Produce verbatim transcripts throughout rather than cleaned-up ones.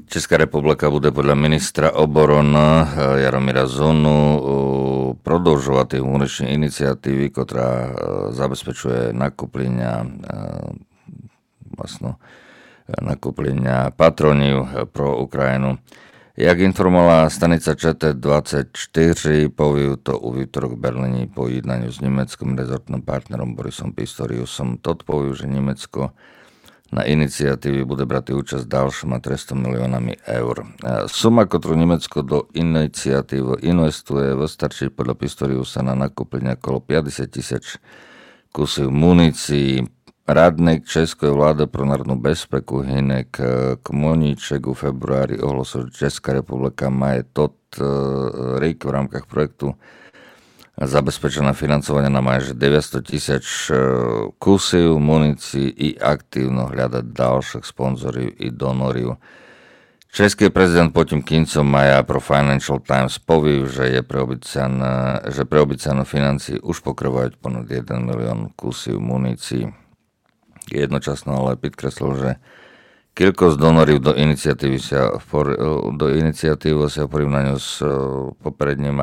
Česká republika bude podľa ministra obrony Jaromíra Zunu продовжувати гуманічні ініціативи, котра забезпечує накоплення, власне, накоплення патронів про Україну. Jak informovala stanica Č T dvadsaťštyri, povie to u výtorok v Berlíne po jednaniu s nemeckým rezortným partnerom Borisom Pistoriusom. Tot povie, že Nemecko na iniciatívy bude brať účasť ďalšíma tristo miliónami eur. Suma, ktorú Nemecko do iniciatív investuje, vystarčí podľa Pistoriusa na nakúplenie okolo päťdesiat tisíc kusov munícií. Radnik Českej vlády pro národnú bezpeku Hinek Kmoníček v februári ohlasil, že Česká republika má tot rok v rámkach projektu zabezpečené financovanie na майже deväťsto tisíc kusov munícií i aktívno hľadať ďalších sponzorov i donorov. Český prezident Putin kincom maja pro Financial Times povie, že je preobícané, že preobícané financie už pokrývajú ponad jeden milión kusov munícií. Jednočasno ale podkreslil, že koľko z donorov do iniciatívy sa do iniciatívy sa v porovnaní s popredným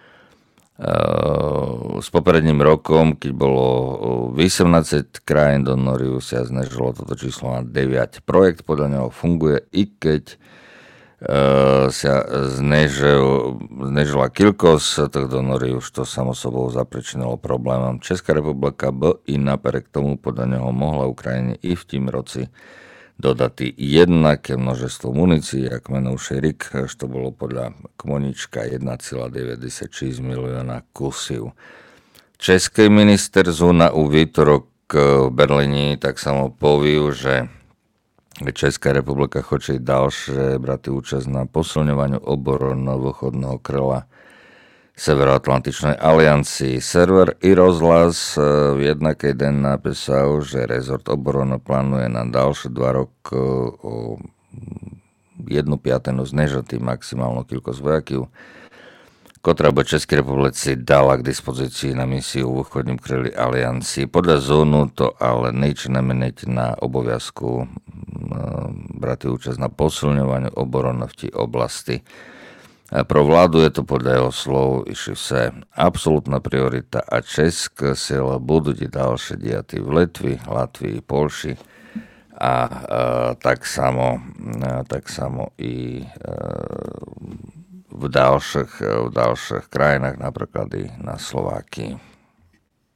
s popredným rokom, keď bolo osemnásť krajín donorov, sa znižilo toto číslo na deväť. Projekt podľa neho funguje, i keď sa znižil, znižila kilkosť tých donorov, što samo sobou zapričinilo problémom. Česká republika by i napriek tomu podľa neho mohla Ukrajine i v tým roci dodať jednaké množstvo munícií, ako menúšej rik, što bolo podľa Kmoníčka jeden celá deväťdesiatšesť milióna kusov. Český minister Zuna u výtorok v Berlíne tak samo povie, že Česká republika chce ďalšie brať účasť na posilňovaniu obrano-východného kryla Severoatlantičnej aliancii. Server i rozhlas v jednaký deň napísal, že rezort obrany plánuje na ďalšie dva roky o jednu piatinu znižiť maximálnu kilkosť vojakov, ktorá by Českej republice dala k dispozícii na misiu v východním kryli aliancii. Podľa zónu to ale nič nemeniť na oboviazku brať účasť na posilňovaniu obrany v tej oblasti. Pro vládu je to podľa jeho slov ešte vse absolútna priorita a české sila budú ďalšie diaty v Litvi, Latvii, Polši a, a tak samo, a, tak samo i a, v ďalších, v ďalších krajinách, napríklad i na Slovákii.